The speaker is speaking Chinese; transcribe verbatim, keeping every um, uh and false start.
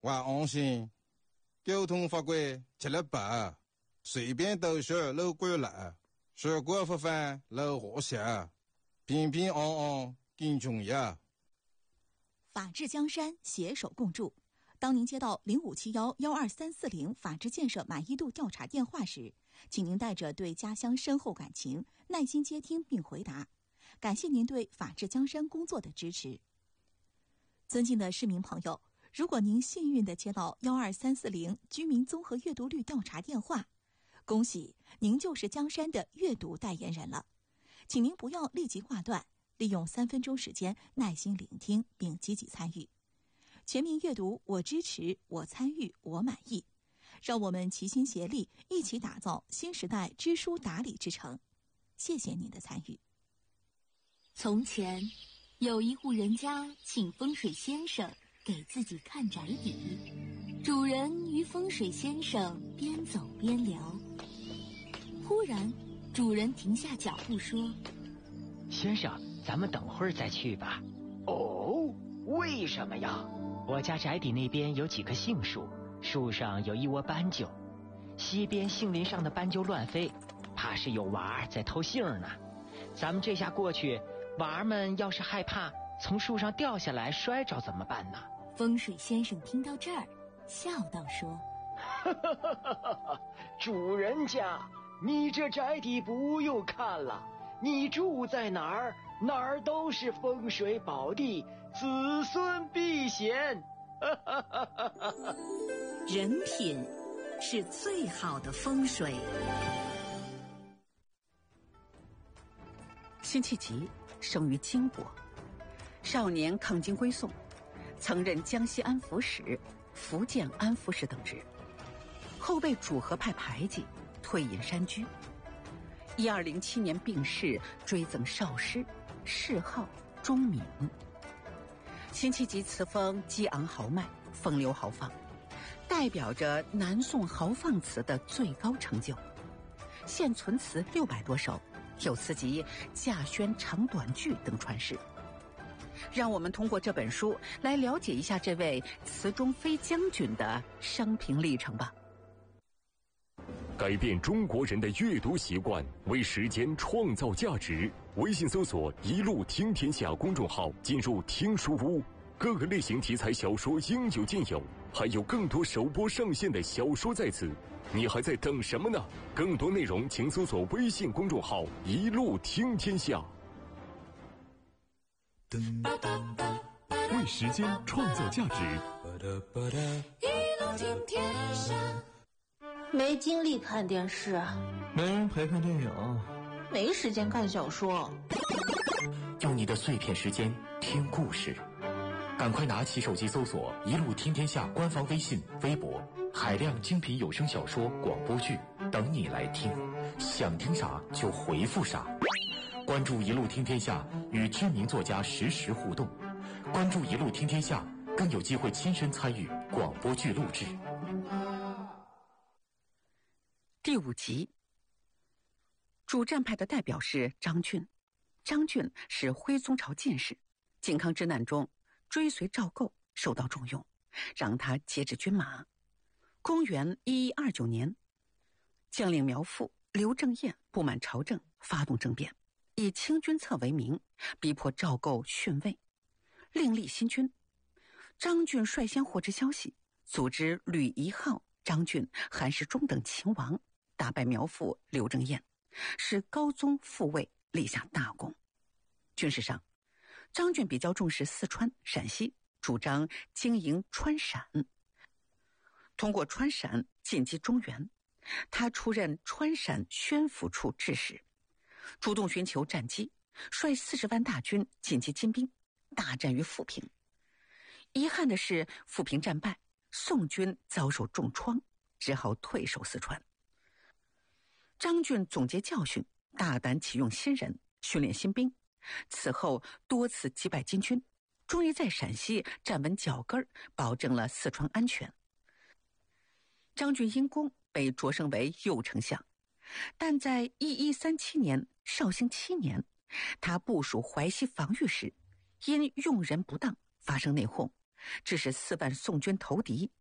我安心。交通法规吃了白，随便兜圈路过来，水果发放路和谐，平平安安更重要。 法治江山，携手共筑。当您接到零五七幺幺二三四零法治建设满意度调查电话时，请您带着对家乡深厚感情，耐心接听并回答。感谢您对法治江山工作的支持。尊敬的市民朋友，如果您幸运地接到幺二三四零居民综合阅读率调查电话，恭喜您就是江山的阅读代言人了。请您不要立即挂断，利用三分钟时间耐心聆听并积极参与。全民阅读，我支持，我参与，我满意。让我们齐心协力，一起打造新时代知书达理之城。谢谢您的参与。 从前，有一户人家请风水先生给自己看宅邸。主人与风水先生边走边聊，忽然，主人停下脚步说：“ 先生，咱们等会儿再去吧。”“ 哦，为什么呀？”“ 我家宅邸那边有几棵杏树，树上有一窝斑鸠，西边杏林上的斑鸠乱飞，怕是有娃儿在偷杏呢。咱们这下过去，娃儿们要是害怕从树上掉下来摔着怎么办呢？” 风水先生听到这儿，笑道说：“ 哈哈哈哈哈！主人家，你这宅邸不用看了，你住在哪儿，哪儿都是风水宝地，子孙避险。”哈哈哈哈哈！ 人品是最好的风水。 辛弃疾生于金国，少年抗金归宋，曾任江西安抚使、福建安抚使等职，后被主和派排挤，退隐山居。一二零七年病逝，追赠少师，谥号钟敏。辛弃疾词风激昂豪迈，风流豪放，代表着南宋豪放词的最高成就。现存词六百多首，有词集《稼轩长短句》等传世。让我们通过这本书来了解一下这位词中飞将军的生平历程吧。 改变中国人的阅读习惯，为时间创造价值。微信搜索“一路听天下”公众号，进入听书屋，各个类型题材小说应有尽有，还有更多首播上线的小说在此。你还在等什么呢？更多内容请搜索微信公众号“一路听天下”。为时间创造价值。 一路听天下。 没精力看电视， 没人陪看电影， 没时间看小说。 用你的碎片时间听故事，赶快拿起手机搜索“一路听天下”官方微信、微博，海量精品有声小说、广播剧等你来听，想听啥就回复啥。关注“一路听天下”，与知名作家实时互动。关注“一路听天下”，更有机会亲身参与广播剧录制。 第五集，主战派的代表是张俊。张俊是徽宗朝进士，靖康之难中追随赵构，受到重用，让他节制军马。公元一一二九年，将领苗阜、刘正彦不满朝政，发动政变，以清君侧为名，逼迫赵构逊位，另立新君。张俊率先获知消息，组织吕夷浩、张俊、韩世忠等秦王，打败苗阜、刘正彦，使高宗复位，立下大功。军事上，张俊比较重视四川、陕西，主张经营川陕，通过川陕进击中原。他出任川陕宣抚处制使，主动寻求战机，率四十万大军进击金兵，大战于富平。遗憾的是，富平战败，宋军遭受重创，只好退守四川。张俊总结教训，大胆启用新人，训练新兵，此后多次击败金军，终于在陕西站稳脚跟，保证了四川安全。张俊因功被擢升为右丞相，但在一一三七年绍兴七年，他部署淮西防御时，因用人不当发生内讧， 致使四万宋军投敌，